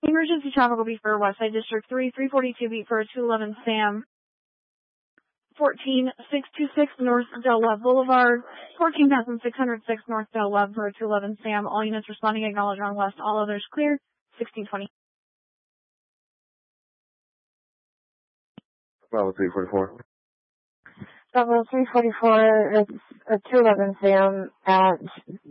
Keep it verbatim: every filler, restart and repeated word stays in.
Emergency traffic will be for Westside District three, three forty-two beat for two eleven Sam, fourteen six twenty-six North Del Webb Boulevard, fourteen six oh six North Del Webb for two eleven Sam. All units responding acknowledge on west, all others clear, sixteen twenty. Bravo three forty-four. Bravo three forty-four, it's uh, two eleven Sam at